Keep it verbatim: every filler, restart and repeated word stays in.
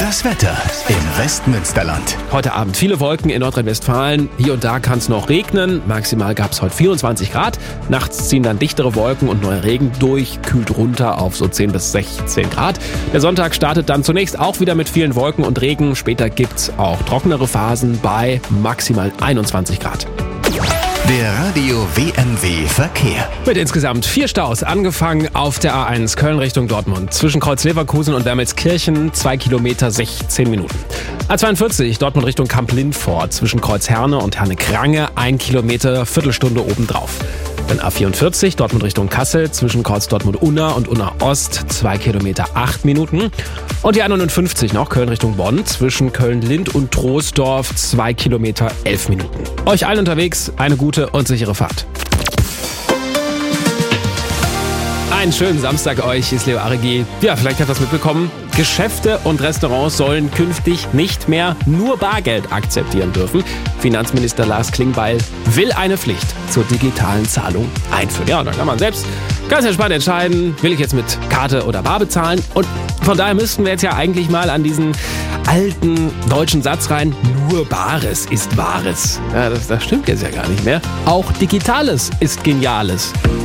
Das Wetter im Westmünsterland. Heute Abend viele Wolken in Nordrhein-Westfalen. Hier und da kann es noch regnen. Maximal gab es heute vierundzwanzig Grad. Nachts ziehen dann dichtere Wolken und neuer Regen durch. Kühlt runter auf so zehn bis sechzehn Grad. Der Sonntag startet dann zunächst auch wieder mit vielen Wolken und Regen. Später gibt's auch trocknere Phasen bei maximal einundzwanzig Grad. Der Radio W M W Verkehr. Mit insgesamt vier Staus, angefangen auf der A eins Köln Richtung Dortmund. Zwischen Kreuz Leverkusen und Wermelskirchen zwei Kilometer sechzehn Minuten. A zweiundvierzig Dortmund Richtung Kamp-Lindfort. Zwischen Kreuz Herne und Herne-Krange ein Kilometer, Viertelstunde obendrauf. Dann A vierundvierzig Dortmund Richtung Kassel. Zwischen Kreuz Dortmund-Unna und Unna-Ost zwei Kilometer acht Minuten. Und die A neunundfünfzig noch Köln Richtung Bonn. Zwischen Köln-Lind und Troisdorf zwei Kilometer elf Minuten. Euch allen unterwegs eine gute und sichere Fahrt. Einen schönen Samstag euch, hier ist Leo Aregi. Ja, vielleicht habt ihr das mitbekommen. Geschäfte und Restaurants sollen künftig nicht mehr nur Bargeld akzeptieren dürfen. Finanzminister Lars Klingbeil will eine Pflicht zur digitalen Zahlung einführen. Ja, und dann kann man selbst ganz entspannt entscheiden, will ich jetzt mit Karte oder Bar bezahlen. Und von daher müssten wir jetzt ja eigentlich mal an diesen alten deutschen Satz rein, nur Bares ist Wahres. Ja, das, das stimmt jetzt ja gar nicht mehr. Auch Digitales ist Geniales.